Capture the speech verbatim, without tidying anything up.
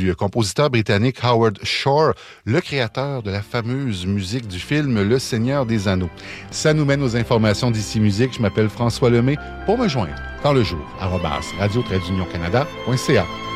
du compositeur britannique Howard Shore, le créateur de la fameuse musique du film Le Seigneur des Anneaux. Ça nous mène aux informations d'Ici Musique. Je m'appelle François Lemay. Pour me joindre, quand le jour, arobase radio-canada point c a.